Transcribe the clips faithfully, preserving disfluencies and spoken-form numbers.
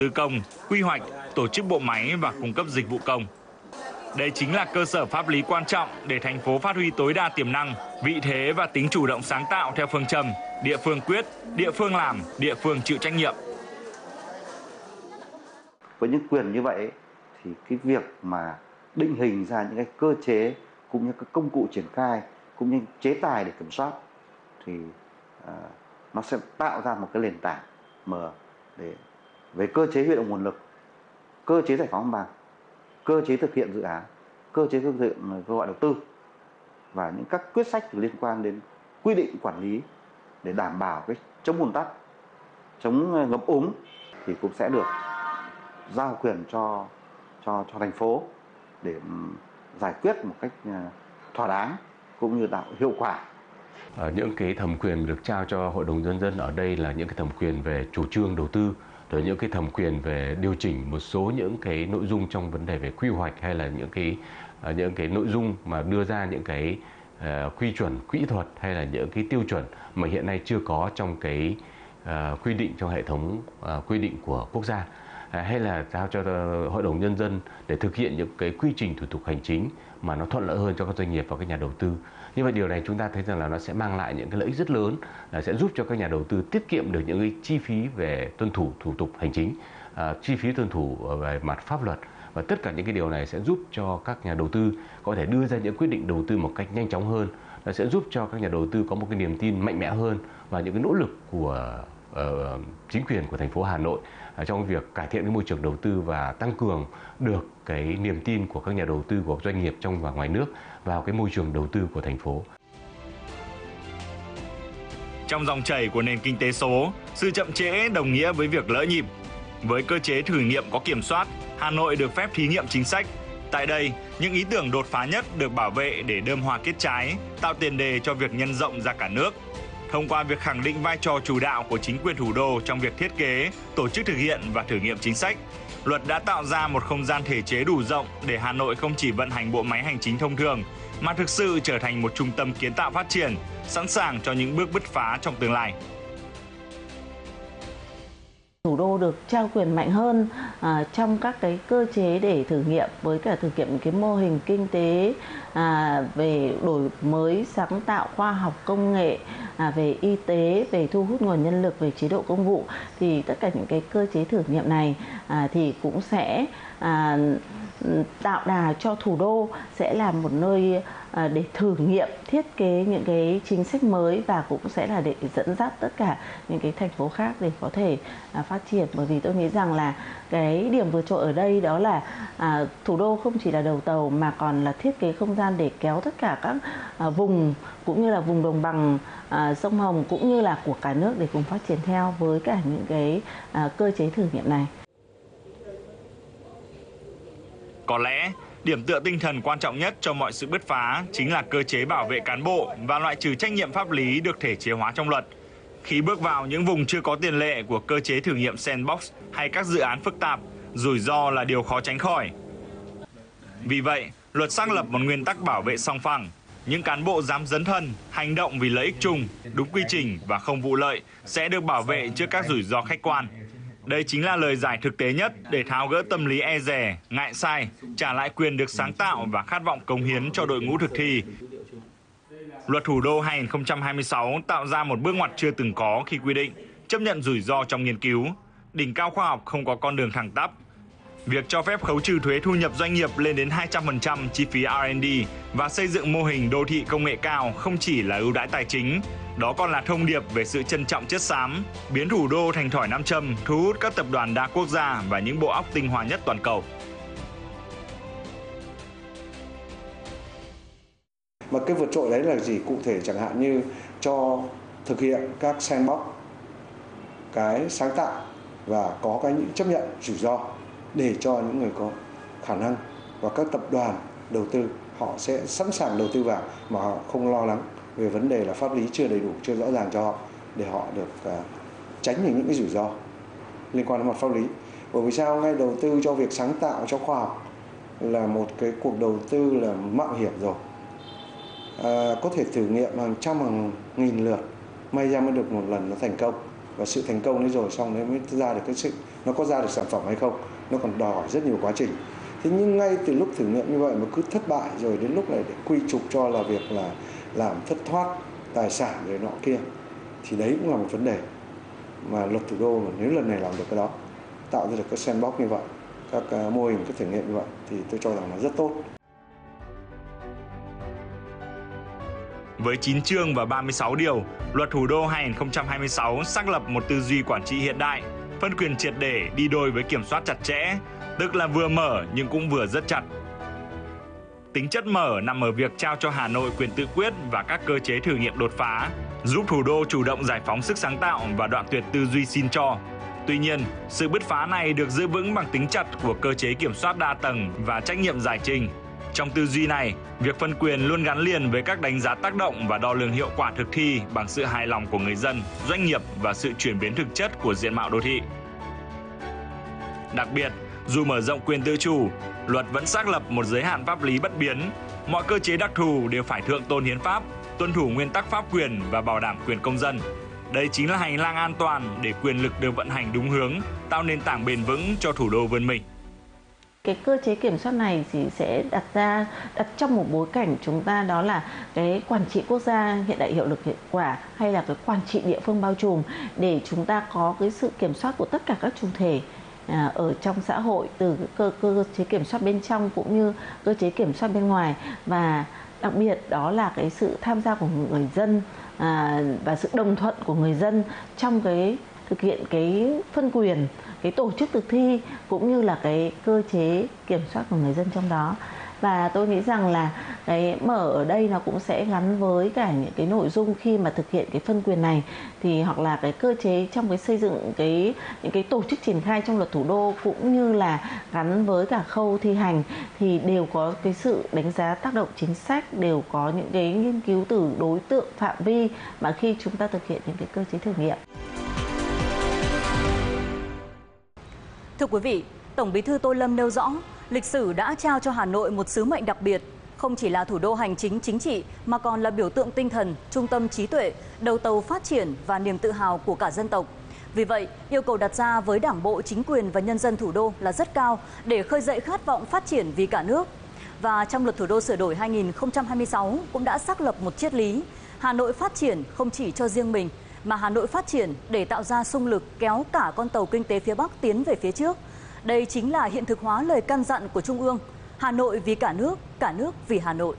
tư công, quy hoạch, tổ chức bộ máy và cung cấp dịch vụ công. Đây chính là cơ sở pháp lý quan trọng để thành phố phát huy tối đa tiềm năng, vị thế và tính chủ động sáng tạo theo phương châm địa phương quyết, địa phương làm, địa phương chịu trách nhiệm. Với những quyền như vậy thì cái việc mà định hình ra những cái cơ chế cũng như các công cụ triển khai cũng như chế tài để kiểm soát thì uh, nó sẽ tạo ra một cái nền tảng mở để về cơ chế huy động nguồn lực, cơ chế giải phóng mặt bằng, cơ chế thực hiện dự án, cơ chế thực hiện kêu gọi đầu tư và những các quyết sách liên quan đến quy định quản lý để đảm bảo cái chống ùn tắc, chống ngập úng thì cũng sẽ được giao quyền cho cho cho thành phố để giải quyết một cách thỏa đáng cũng như tạo hiệu quả. Ở những cái thẩm quyền được trao cho Hội đồng Nhân dân ở đây là những cái thẩm quyền về chủ trương đầu tư, rồi những cái thẩm quyền về điều chỉnh một số những cái nội dung trong vấn đề về quy hoạch hay là những cái những cái nội dung mà đưa ra những cái uh, quy chuẩn kỹ thuật hay là những cái tiêu chuẩn mà hiện nay chưa có trong cái uh, quy định trong hệ thống uh, quy định của quốc gia, uh, hay là giao cho Hội đồng Nhân dân để thực hiện những cái quy trình thủ tục hành chính mà nó thuận lợi hơn cho các doanh nghiệp và các nhà đầu tư. Như vậy điều này chúng ta thấy rằng là nó sẽ mang lại những cái lợi ích rất lớn, là sẽ giúp cho các nhà đầu tư tiết kiệm được những cái chi phí về tuân thủ thủ tục hành chính, uh, chi phí tuân thủ về mặt pháp luật, và tất cả những cái điều này sẽ giúp cho các nhà đầu tư có thể đưa ra những quyết định đầu tư một cách nhanh chóng hơn. Nó sẽ giúp cho các nhà đầu tư có một cái niềm tin mạnh mẽ hơn và những cái nỗ lực của uh, chính quyền của thành phố Hà Nội uh, trong việc cải thiện cái môi trường đầu tư và tăng cường được cái niềm tin của các nhà đầu tư, của doanh nghiệp trong và ngoài nước vào cái môi trường đầu tư của thành phố. Trong dòng chảy của nền kinh tế số, sự chậm trễ đồng nghĩa với việc lỡ nhịp. Với cơ chế thử nghiệm có kiểm soát, Hà Nội được phép thí nghiệm chính sách. Tại đây, những ý tưởng đột phá nhất được bảo vệ để đơm hoa kết trái, tạo tiền đề cho việc nhân rộng ra cả nước. Thông qua việc khẳng định vai trò chủ đạo của chính quyền thủ đô trong việc thiết kế, tổ chức thực hiện và thử nghiệm chính sách, luật đã tạo ra một không gian thể chế đủ rộng để Hà Nội không chỉ vận hành bộ máy hành chính thông thường, mà thực sự trở thành một trung tâm kiến tạo phát triển, sẵn sàng cho những bước bứt phá trong tương lai. Thủ đô được trao quyền mạnh hơn à, trong các cái cơ chế để thử nghiệm, với cả thực hiện cái mô hình kinh tế à, về đổi mới sáng tạo, khoa học công nghệ, à, về y tế, về thu hút nguồn nhân lực, về chế độ công vụ, thì tất cả những cái cơ chế thử nghiệm này à, thì cũng sẽ à, tạo đà cho thủ đô sẽ là một nơi à, để thử nghiệm thiết kế những cái chính sách mới, và cũng sẽ là để dẫn dắt tất cả những cái thành phố khác để có thể à, phát triển. Bởi vì tôi nghĩ rằng là cái điểm vượt trội ở đây đó là à, thủ đô không chỉ là đầu tàu mà còn là thiết kế không gian để kéo tất cả các à, vùng cũng như là vùng đồng bằng à, sông Hồng cũng như là của cả nước để cùng phát triển theo với cả những cái à, cơ chế thử nghiệm này. Có lẽ, điểm tựa tinh thần quan trọng nhất cho mọi sự bứt phá chính là cơ chế bảo vệ cán bộ và loại trừ trách nhiệm pháp lý được thể chế hóa trong luật. Khi bước vào những vùng chưa có tiền lệ của cơ chế thử nghiệm sandbox hay các dự án phức tạp, rủi ro là điều khó tránh khỏi. Vì vậy, luật xác lập một nguyên tắc bảo vệ song phẳng. Những cán bộ dám dấn thân, hành động vì lợi ích chung, đúng quy trình và không vụ lợi sẽ được bảo vệ trước các rủi ro khách quan. Đây chính là lời giải thực tế nhất để tháo gỡ tâm lý e dè, ngại sai, trả lại quyền được sáng tạo và khát vọng cống hiến cho đội ngũ thực thi. Luật Thủ đô hai nghìn không trăm hai mươi sáu tạo ra một bước ngoặt chưa từng có khi quy định chấp nhận rủi ro trong nghiên cứu. Đỉnh cao khoa học không có con đường thẳng tắp. Việc cho phép khấu trừ thuế thu nhập doanh nghiệp lên đến hai trăm phần trăm chi phí R and D và xây dựng mô hình đô thị công nghệ cao không chỉ là ưu đãi tài chính, đó còn là thông điệp về sự trân trọng chất xám, biến thủ đô thành thỏi nam châm, thu hút các tập đoàn đa quốc gia và những bộ óc tinh hoa nhất toàn cầu. Mà cái vượt trội đấy là gì? Cụ thể chẳng hạn như cho thực hiện các sandbox, cái sáng tạo và có cái những chấp nhận rủi ro để cho những người có khả năng và các tập đoàn đầu tư họ sẽ sẵn sàng đầu tư vào mà họ không lo lắng về vấn đề là pháp lý chưa đầy đủ, chưa rõ ràng cho họ, để họ được uh, tránh được những cái rủi ro liên quan đến mặt pháp lý. Bởi vì sao? Ngay đầu tư cho việc sáng tạo, cho khoa học là một cái cuộc đầu tư là mạo hiểm rồi. À, có thể thử nghiệm hàng trăm hàng nghìn lượt may ra mới được một lần nó thành công. và sự thành công đấy rồi xong nó mới ra được cái sự nó có ra được sản phẩm hay không, nó còn đòi hỏi rất nhiều quá trình. Thế nhưng ngay từ lúc thử nghiệm như vậy mà cứ thất bại rồi đến lúc này để quy chụp cho là việc là làm thất thoát tài sản rồi nọ kia, thì đấy cũng là một vấn đề mà luật thủ đô mà nếu lần này làm được cái đó, tạo ra được cái sandbox như vậy, các mô hình, các thử nghiệm như vậy thì tôi cho rằng là rất tốt. Với chín chương và ba mươi sáu điều, Luật Thủ đô hai nghìn không trăm hai mươi sáu xác lập một tư duy quản trị hiện đại, phân quyền triệt để đi đôi với kiểm soát chặt chẽ, tức là vừa mở nhưng cũng vừa rất chặt. Tính chất mở nằm ở việc trao cho Hà Nội quyền tự quyết và các cơ chế thử nghiệm đột phá, giúp thủ đô chủ động giải phóng sức sáng tạo và đoạn tuyệt tư duy xin cho. Tuy nhiên, sự bứt phá này được giữ vững bằng tính chặt của cơ chế kiểm soát đa tầng và trách nhiệm giải trình. Trong tư duy này, việc phân quyền luôn gắn liền với các đánh giá tác động và đo lường hiệu quả thực thi bằng sự hài lòng của người dân, doanh nghiệp và sự chuyển biến thực chất của diện mạo đô thị. Đặc biệt, dù mở rộng quyền tự chủ, luật vẫn xác lập một giới hạn pháp lý bất biến. Mọi cơ chế đặc thù đều phải thượng tôn hiến pháp, tuân thủ nguyên tắc pháp quyền và bảo đảm quyền công dân. Đây chính là hành lang an toàn để quyền lực được vận hành đúng hướng, tạo nền tảng bền vững cho thủ đô vươn mình. Cái cơ chế kiểm soát này thì sẽ đặt ra đặt trong một bối cảnh chúng ta, đó là cái quản trị quốc gia hiện đại, hiệu lực, hiệu quả, hay là cái quản trị địa phương bao trùm, để chúng ta có cái sự kiểm soát của tất cả các chủ thể à, ở trong xã hội, từ cơ cơ chế kiểm soát bên trong cũng như cơ chế kiểm soát bên ngoài, và đặc biệt đó là cái sự tham gia của người dân à, và sự đồng thuận của người dân trong cái thực hiện cái phân quyền, cái tổ chức thực thi cũng như là cái cơ chế kiểm soát của người dân trong đó. Và tôi nghĩ rằng là cái mở ở đây nó cũng sẽ gắn với cả những cái nội dung khi mà thực hiện cái phân quyền này, thì hoặc là cái cơ chế trong cái xây dựng cái những cái tổ chức triển khai trong luật thủ đô, cũng như là gắn với cả khâu thi hành, thì đều có cái sự đánh giá tác động chính sách, đều có những cái nghiên cứu từ đối tượng, phạm vi mà khi chúng ta thực hiện những cái cơ chế thử nghiệm. Thưa quý vị, Tổng Bí thư Tô Lâm nêu rõ, lịch sử đã trao cho Hà Nội một sứ mệnh đặc biệt, không chỉ là thủ đô hành chính chính trị mà còn là biểu tượng tinh thần, trung tâm trí tuệ, đầu tàu phát triển và niềm tự hào của cả dân tộc. Vì vậy, yêu cầu đặt ra với Đảng bộ, chính quyền và nhân dân thủ đô là rất cao để khơi dậy khát vọng phát triển vì cả nước. Và trong Luật Thủ đô sửa đổi hai nghìn không trăm hai mươi sáu cũng đã xác lập một triết lý: Hà Nội phát triển không chỉ cho riêng mình, mà Hà Nội phát triển để tạo ra xung lực kéo cả con tàu kinh tế phía Bắc tiến về phía trước. Đây chính là hiện thực hóa lời căn dặn của Trung ương: Hà Nội vì cả nước, cả nước vì Hà Nội.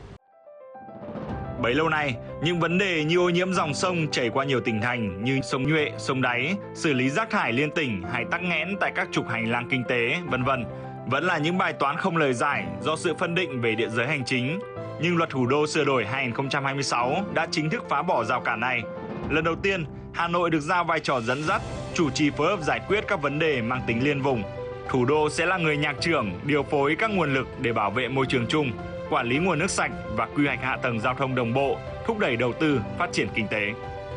Bấy lâu nay, những vấn đề như ô nhiễm dòng sông chảy qua nhiều tỉnh thành như sông Nhuệ, sông Đáy, xử lý rác thải liên tỉnh hay tắc nghẽn tại các trục hành lang kinh tế, vân vân vẫn là những bài toán không lời giải do sự phân định về địa giới hành chính. Nhưng Luật Thủ đô sửa đổi hai nghìn không trăm hai mươi sáu đã chính thức phá bỏ rào cản này. Lần đầu tiên, Hà Nội được giao vai trò dẫn dắt, chủ trì phối hợp giải quyết các vấn đề mang tính liên vùng. Thủ đô sẽ là người nhạc trưởng, điều phối các nguồn lực để bảo vệ môi trường chung, quản lý nguồn nước sạch và quy hoạch hạ tầng giao thông đồng bộ, thúc đẩy đầu tư, phát triển kinh tế.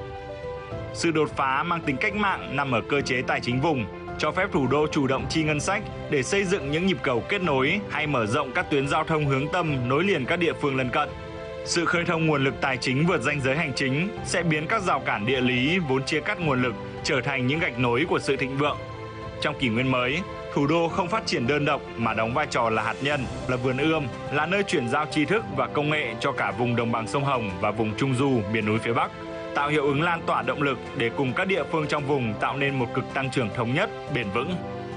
Sự đột phá mang tính cách mạng nằm ở cơ chế tài chính vùng, cho phép thủ đô chủ động chi ngân sách để xây dựng những nhịp cầu kết nối hay mở rộng các tuyến giao thông hướng tâm nối liền các địa phương lân cận. Sự khơi thông nguồn lực tài chính vượt ranh giới hành chính sẽ biến các rào cản địa lý vốn chia cắt nguồn lực trở thành những gạch nối của sự thịnh vượng. Trong kỷ nguyên mới, thủ đô không phát triển đơn độc mà đóng vai trò là hạt nhân, là vườn ươm, là nơi chuyển giao tri thức và công nghệ cho cả vùng đồng bằng sông Hồng và vùng Trung Du, miền núi phía Bắc, tạo hiệu ứng lan tỏa động lực để cùng các địa phương trong vùng tạo nên một cực tăng trưởng thống nhất, bền vững.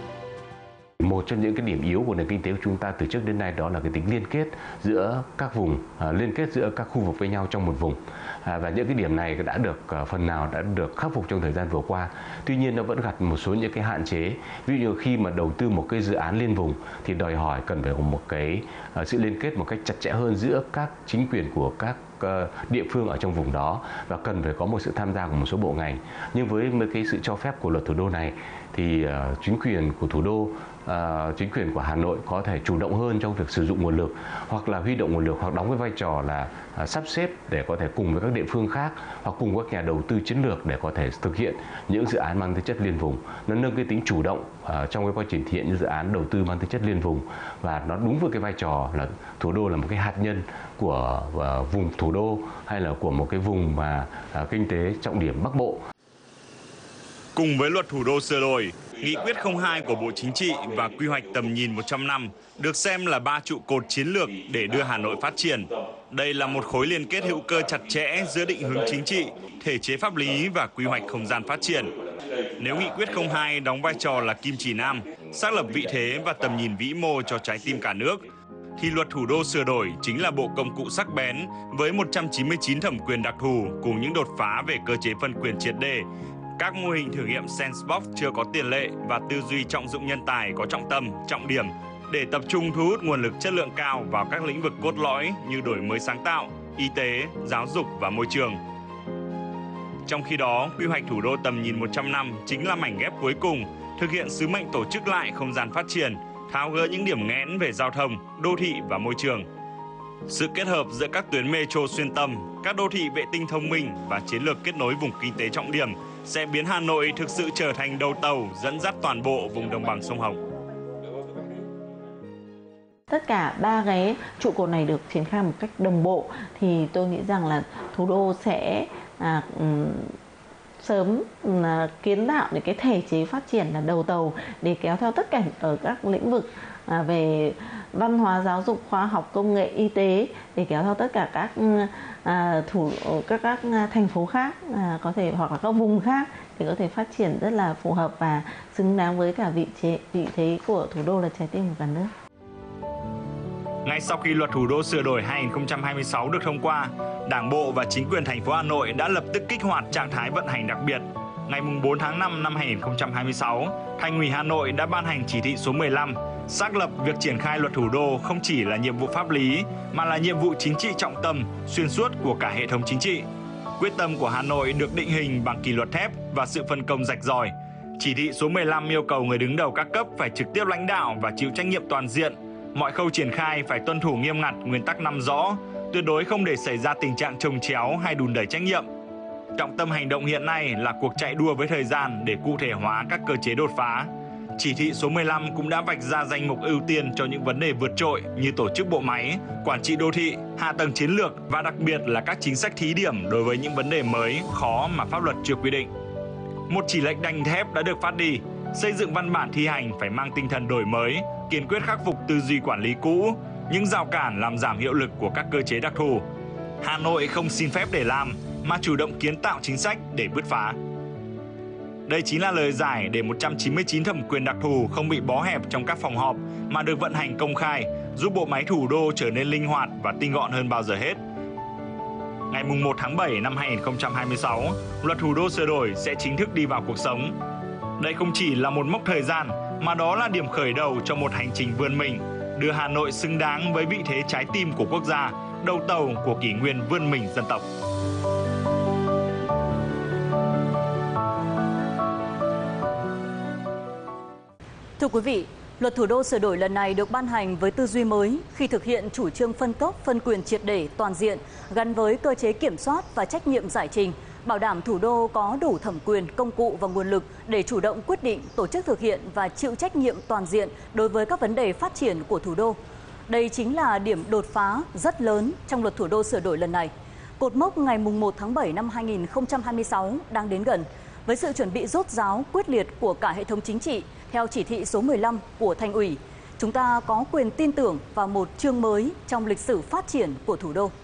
Một trong những cái điểm yếu của nền kinh tế của chúng ta từ trước đến nay đó là cái tính liên kết giữa các vùng, à, liên kết giữa các khu vực với nhau trong một vùng. À, và những cái điểm này đã được à, phần nào đã được khắc phục trong thời gian vừa qua. Tuy nhiên nó vẫn gặp một số những cái hạn chế. Ví dụ như khi mà đầu tư một cái dự án liên vùng thì đòi hỏi cần phải có một cái à, sự liên kết một cách chặt chẽ hơn giữa các chính quyền của các địa phương ở trong vùng đó, và cần phải có một sự tham gia của một số bộ ngành. Nhưng với cái sự cho phép của Luật Thủ đô này thì uh, chính quyền của thủ đô, uh, chính quyền của Hà Nội có thể chủ động hơn trong việc sử dụng nguồn lực, hoặc là huy động nguồn lực, hoặc đóng cái vai trò là uh, sắp xếp để có thể cùng với các địa phương khác hoặc cùng các nhà đầu tư chiến lược để có thể thực hiện những dự án mang tính chất liên vùng. Nó nâng cái tính chủ động uh, trong cái quá trình thực hiện những dự án đầu tư mang tính chất liên vùng, và nó đúng với cái vai trò là thủ đô là một cái hạt nhân của uh, vùng thủ đô hay là của một cái vùng mà uh, kinh tế trọng điểm Bắc Bộ. Cùng với luật thủ đô sửa đổi, Nghị quyết không hai của Bộ Chính trị và Quy hoạch tầm nhìn một trăm năm được xem là ba trụ cột chiến lược để đưa Hà Nội phát triển. Đây là một khối liên kết hữu cơ chặt chẽ giữa định hướng chính trị, thể chế pháp lý và quy hoạch không gian phát triển. Nếu Nghị quyết không hai đóng vai trò là kim chỉ nam, xác lập vị thế và tầm nhìn vĩ mô cho trái tim cả nước, thì luật thủ đô sửa đổi chính là bộ công cụ sắc bén với một trăm chín mươi chín thẩm quyền đặc thù cùng những đột phá về cơ chế phân quyền triệt đề, các mô hình thử nghiệm sandbox chưa có tiền lệ và tư duy trọng dụng nhân tài có trọng tâm, trọng điểm để tập trung thu hút nguồn lực chất lượng cao vào các lĩnh vực cốt lõi như đổi mới sáng tạo, y tế, giáo dục và môi trường. Trong khi đó, quy hoạch thủ đô tầm nhìn một trăm năm chính là mảnh ghép cuối cùng thực hiện sứ mệnh tổ chức lại không gian phát triển, tháo gỡ những điểm nghẽn về giao thông, đô thị và môi trường. Sự kết hợp giữa các tuyến metro xuyên tâm, các đô thị vệ tinh thông minh và chiến lược kết nối vùng kinh tế trọng điểm sẽ biến Hà Nội thực sự trở thành đầu tàu dẫn dắt toàn bộ vùng đồng bằng sông Hồng. Tất cả ba cái trụ cột này được triển khai một cách đồng bộ thì tôi nghĩ rằng là thủ đô sẽ à, um, sớm à, kiến tạo được cái thể chế phát triển là đầu tàu để kéo theo tất cả ở các lĩnh vực à, về văn hóa, giáo dục, khoa học, công nghệ, y tế, để kéo theo tất cả các à, thủ các các thành phố khác à, có thể hoặc là các vùng khác để có thể phát triển rất là phù hợp và xứng đáng với cả vị trí vị thế của thủ đô là trái tim của cả nước. Ngay sau khi luật thủ đô sửa đổi hai nghìn không trăm hai mươi sáu được thông qua, Đảng bộ và chính quyền thành phố Hà Nội đã lập tức kích hoạt trạng thái vận hành đặc biệt. Ngày bốn tháng năm năm hai nghìn không trăm hai mươi sáu, Thành ủy Hà Nội đã ban hành chỉ thị số mười lăm, xác lập việc triển khai luật thủ đô không chỉ là nhiệm vụ pháp lý mà là nhiệm vụ chính trị trọng tâm, xuyên suốt của cả hệ thống chính trị. Quyết tâm của Hà Nội được định hình bằng kỷ luật thép và sự phân công rạch ròi. Chỉ thị số mười lăm yêu cầu người đứng đầu các cấp phải trực tiếp lãnh đạo và chịu trách nhiệm toàn diện. Mọi khâu triển khai phải tuân thủ nghiêm ngặt nguyên tắc năm rõ, tuyệt đối không để xảy ra tình trạng chồng chéo hay đùn đẩy trách nhiệm. Trọng tâm hành động hiện nay là cuộc chạy đua với thời gian để cụ thể hóa các cơ chế đột phá. Chỉ thị số mười lăm cũng đã vạch ra danh mục ưu tiên cho những vấn đề vượt trội như tổ chức bộ máy, quản trị đô thị, hạ tầng chiến lược và đặc biệt là các chính sách thí điểm đối với những vấn đề mới, khó mà pháp luật chưa quy định. Một chỉ lệnh đanh thép đã được phát đi, xây dựng văn bản thi hành phải mang tinh thần đổi mới, kiên quyết khắc phục tư duy quản lý cũ, những rào cản làm giảm hiệu lực của các cơ chế đặc thù. Hà Nội không xin phép để làm, mà chủ động kiến tạo chính sách để bứt phá. Đây chính là lời giải để một trăm chín mươi chín thẩm quyền đặc thù không bị bó hẹp trong các phòng họp mà được vận hành công khai, giúp bộ máy thủ đô trở nên linh hoạt và tinh gọn hơn bao giờ hết. Ngày một tháng bảy năm hai nghìn không trăm hai mươi sáu, luật thủ đô sửa đổi sẽ chính thức đi vào cuộc sống. Đây không chỉ là một mốc thời gian, mà đó là điểm khởi đầu cho một hành trình vươn mình, đưa Hà Nội xứng đáng với vị thế trái tim của quốc gia, đầu tàu của kỷ nguyên vươn mình dân tộc. Thưa quý vị, luật thủ đô sửa đổi lần này được ban hành với tư duy mới khi thực hiện chủ trương phân cấp, phân quyền triệt để toàn diện gắn với cơ chế kiểm soát và trách nhiệm giải trình, bảo đảm thủ đô có đủ thẩm quyền, công cụ và nguồn lực để chủ động quyết định, tổ chức thực hiện và chịu trách nhiệm toàn diện đối với các vấn đề phát triển của thủ đô. Đây chính là điểm đột phá rất lớn trong luật thủ đô sửa đổi lần này. Cột mốc ngày một tháng bảy năm hai nghìn không trăm hai mươi sáu đang đến gần. Với sự chuẩn bị rốt ráo, quyết liệt của cả hệ thống chính trị, theo chỉ thị số mười lăm của Thành ủy, chúng ta có quyền tin tưởng vào một chương mới trong lịch sử phát triển của thủ đô.